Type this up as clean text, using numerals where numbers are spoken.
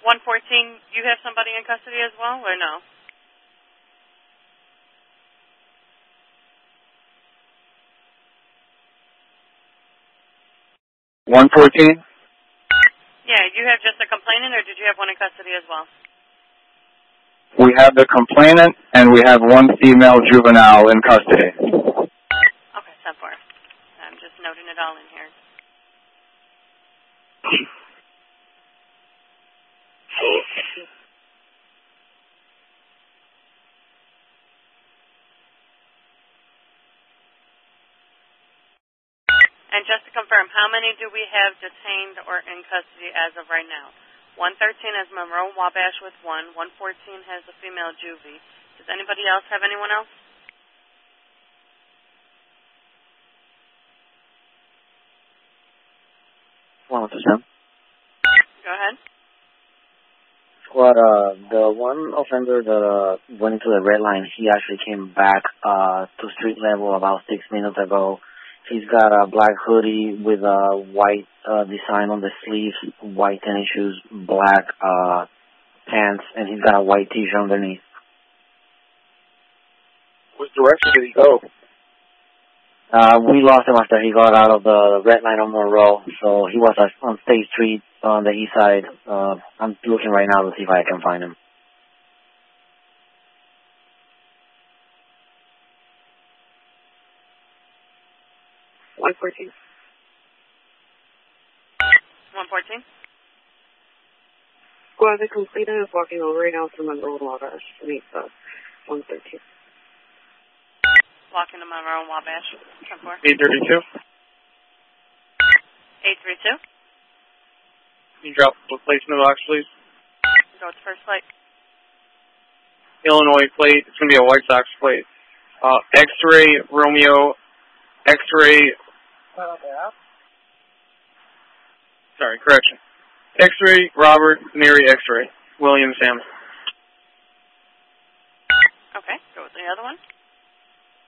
114, you have somebody in custody as well, or no? $114? Yeah, you have just a complainant, or did you have one in custody as well? We have the complainant, and we have one female juvenile in custody. Okay, 10-4. I'm just noting it all in here. And just to confirm, how many do we have detained or in custody as of right now? 113 has Monroe Wabash with 1. 114 has a female juvie. Does anybody else have anyone else? Go ahead. Squad, the one offender that went into the red line, he actually came back to street level about 6 minutes ago. He's got a black hoodie with a white design on the sleeves, white tennis shoes, black pants, and he's got a white t-shirt underneath. Which direction did he go? We lost him after he got out of the red line on Monroe, so he was on State Street on the east side. I'm looking right now to see if I can find him. $114. Squad, the complainant is walking over right now to Monroe Wabash to meet the 113. Walking to Monroe and Wabash. 10-4. 832. 832. Can you drop the plate in the box, please? Go with the first plate. Illinois plate. It's going to be a White Sox plate. X-ray, Romeo, X-ray. Sorry, correction. X-ray, Robert, Mary, X-ray. William, Sam. Okay, go with the other one.